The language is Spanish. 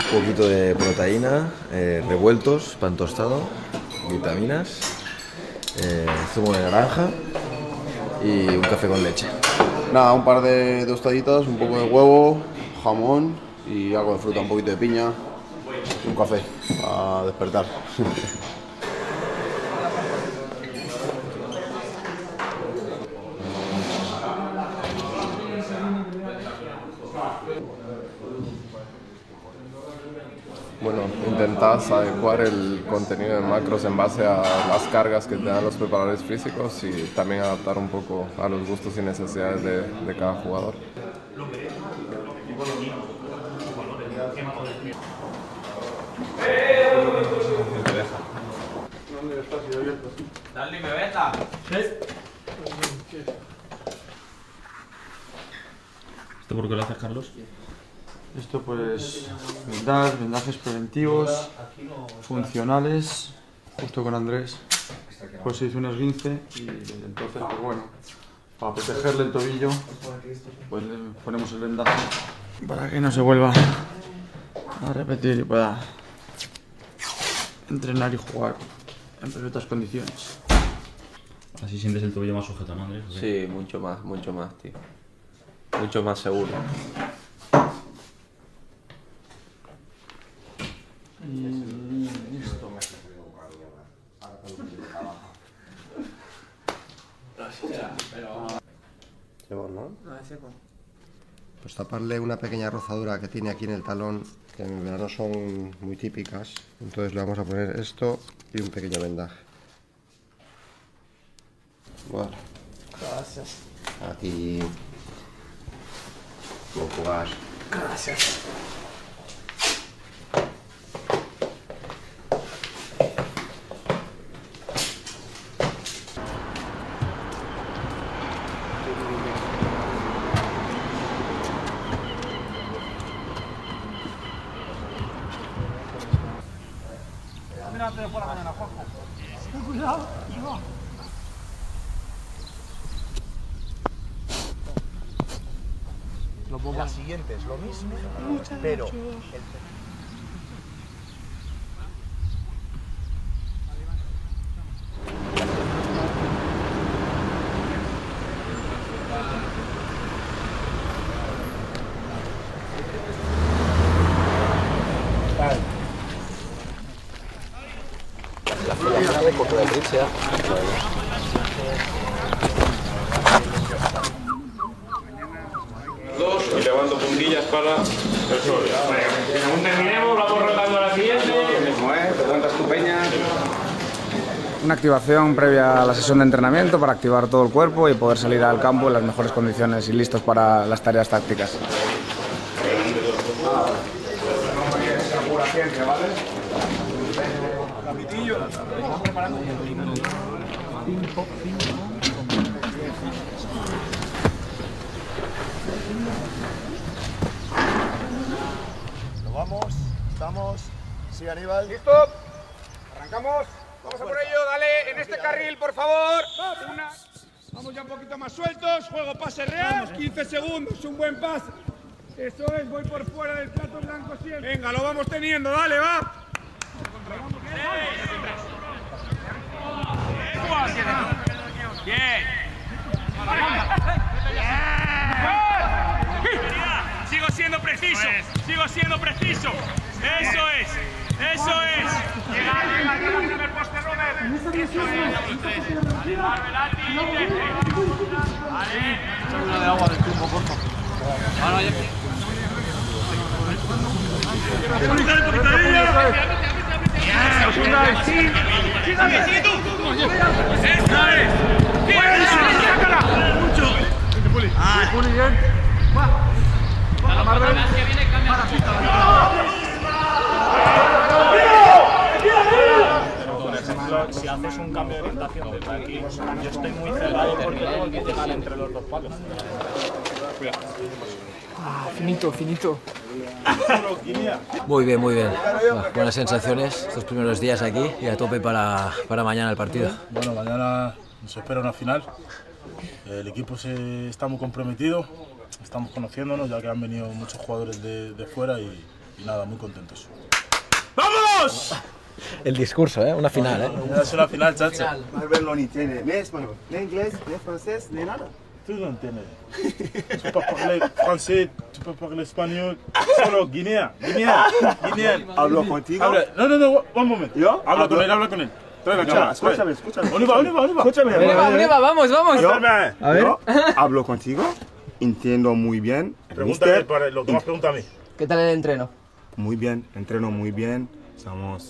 un poquito de proteína, revueltos, pan tostado, vitaminas, zumo de naranja y un café con leche. Nada, un par de tostaditas, un poco de huevo, jamón y algo de fruta, un poquito de piña y un café a despertar. Bueno, intentás adecuar el contenido de macros en base a las cargas que te dan los preparadores físicos y también adaptar un poco a los gustos y necesidades de cada jugador. Dale, me beta. ¿Esto por qué lo haces, Carlos? Esto pues vendajes preventivos, funcionales, justo con Andrés pues se hizo un esguince y entonces pues bueno, para protegerle el tobillo pues le ponemos el vendaje para que no se vuelva a repetir y pueda entrenar y jugar en perfectas condiciones. Así sientes el tobillo más sujeto, ¿no, Andrés? Sí, mucho más, tío. Mucho más seguro. ¿No? Pues taparle una pequeña rozadura que tiene aquí en el talón, que en el verano son muy típicas. Entonces le vamos a poner esto y un pequeño vendaje. Bueno. Gracias. A ti. Buen jugar. Gracias. La siguiente es lo mismo, pero Y levando puntillas para el sol. Según terminemos, vamos rotando a la siguiente. Te cuentas tu peña. Una activación previa a la sesión de entrenamiento para activar todo el cuerpo y poder salir al campo en las mejores condiciones y listos para las tareas tácticas. lo vamos, estamos. Sí, Aníbal. ¿Listo? ¿Arrancamos? Vamos a por ello, dale en este carril, por favor. Vamos ya un poquito más sueltos, juego pase real, 15 segundos, un buen pase. Eso es, voy por fuera del plato blanco siempre. Venga, lo vamos teniendo, dale, va. Bien. Sigo siendo preciso, sigo siendo preciso. Eso es, eso es. Llega el primer poste, Robert. Eso es. Marvelati, vale. Una de agua del tumbo, por favor. Ahora ya. Sigue tú. Eso es. Sácala. Mucho. Puli, bien. Va. Marvel. Por ejemplo, si haces un cambio de orientación desde aquí, yo estoy muy cerrado porque tengo que llegar entre los dos palos. Cuidado. Finito, finito. Muy bien, muy bien. Buenas sensaciones estos primeros días aquí y a tope para mañana el partido. Bueno, mañana nos espera una final. El equipo está muy comprometido, estamos conociéndonos ya que han venido muchos jugadores de fuera y y nada, muy contentos. ¡Vamos! El discurso, una final, Es una final, chacho. Marvel no tiene ni español, ni inglés, ni francés, ni nada. Tú no entiendes. Tu peux parler français, tu peux parler español. Solo guinéen. Hablo contigo. No, un momento. ¿Yo? Habla con él. Trae la cámara. Escúchame. On y va. Escúchame. Vamos. Yo A ver. hablo contigo, entiendo muy bien. Pregúntale para lo que más pregunta a mí. ¿Qué tal el entreno? Muy bien, entreno muy bien. Estamos